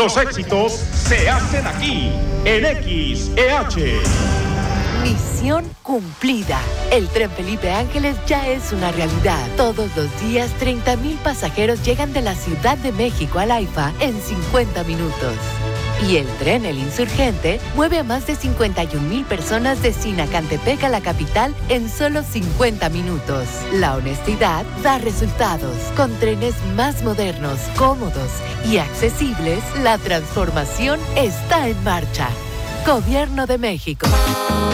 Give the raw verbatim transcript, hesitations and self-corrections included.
Los éxitos se hacen aquí, en X E H. Misión cumplida. El tren Felipe Ángeles ya es una realidad. Todos los días, treinta mil pasajeros llegan de la Ciudad de México al AIFA en cincuenta minutos. Y el tren El Insurgente mueve a más de cincuenta y un mil personas de Sinacantepec a la capital en solo cincuenta minutos. La honestidad da resultados. Con trenes más modernos, cómodos y accesibles, la transformación está en marcha. Gobierno de México.